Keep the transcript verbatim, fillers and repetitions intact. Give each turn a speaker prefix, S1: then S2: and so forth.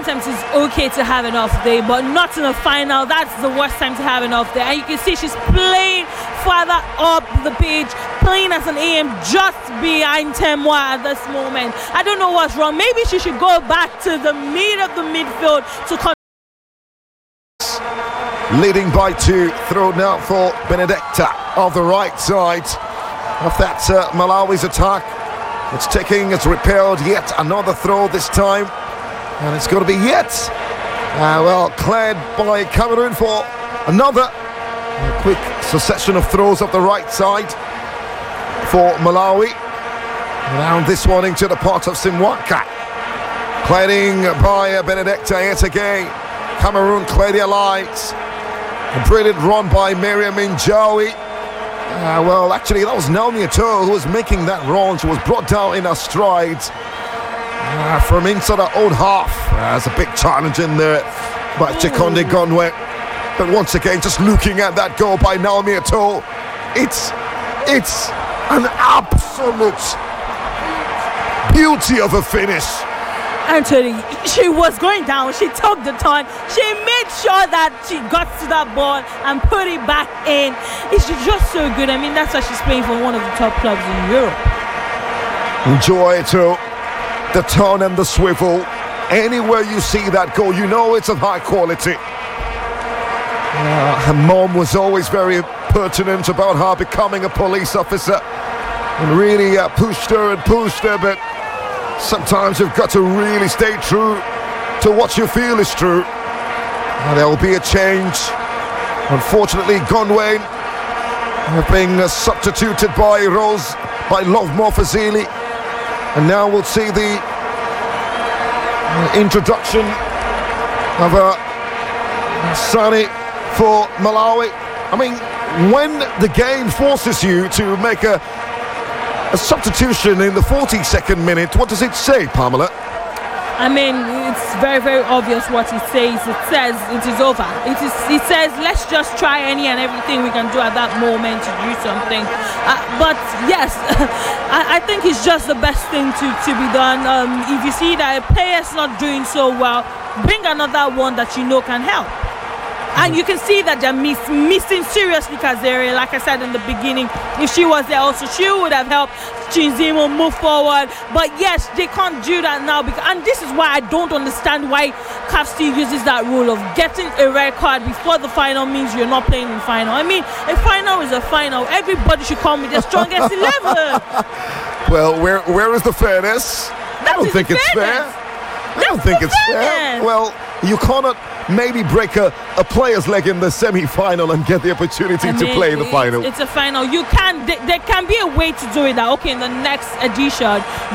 S1: sometimes it's okay to have an off day, but not in a final. That's the worst time to have an off day. And you can see she's playing further up the pitch, playing as an A M just behind Temwa at this moment. I don't know what's wrong. Maybe she should go back to the mid of the midfield to con-
S2: leading by two, throw now for Benedetta of the right side of that uh, Malawi's attack. It's taking, it's repelled yet another throw this time, and it's going to be yet uh, well cleared by Cameroon for another uh, quick succession of throws up the right side for Malawi. Now this one into the part of Simwaka, clearing by uh, Benedetta yet again. Cameroon clear their lines. A brilliant run by Miriam Injawi. Uh, well, actually, that was Naomi Eto'o who was making that run. She was brought down in her strides uh, from inside her own half. Uh, there's a big challenge in there by Chikonde Gonwe. But once again, just looking at that goal by Naomi Eto'o, it's, it's an absolute beauty of a finish.
S1: Anthony, she was going down, she took the turn, she made sure that she got to that ball and put it back in. It's just so good. I mean, that's why she's playing for one of the top clubs in Europe.
S2: Enjoy it too. The turn and the swivel. Anywhere you see that goal, you know it's of high quality. Uh, her mom was always very pertinent about her becoming a police officer and really uh, pushed her and pushed her, but sometimes you've got to really stay true to what you feel is true. And there will be a change. Unfortunately, Gonwe being uh, substituted by Rose, by Love Mofazili. And now we'll see the uh, introduction of uh, Sani for Malawi. I mean, when the game forces you to make a A substitution in the forty-second minute, what does it say, Pamela?
S1: I mean, it's very, very obvious what it says. It says it is over. It is. It says let's just try any and everything we can do at that moment to do something. Uh, but yes, I, I think it's just the best thing to, to be done. Um, if you see that a player's not doing so well, bring another one that you know can help. And you can see that they're miss, missing seriously Kazere. Like I said in the beginning, if she was there also, she would have helped Chinzimo move forward. But yes, they can't do that now. Because, and this is why I don't understand why C A F still uses that rule of getting a red card before the final means you're not playing in final. I mean, a final is a final. Everybody should come with their strongest eleven.
S2: Well, where where is the fairness?
S1: That
S2: I don't think it's
S1: fairness.
S2: fair. I
S1: That's
S2: don't think
S1: the
S2: it's
S1: fairness.
S2: fair. Well, you cannot maybe break a, a player's leg in the semi-final and get the opportunity
S1: I
S2: to
S1: mean,
S2: play in the
S1: it's,
S2: final.
S1: It's a final. You can. There, there can be a way to do it. That okay, in the next edition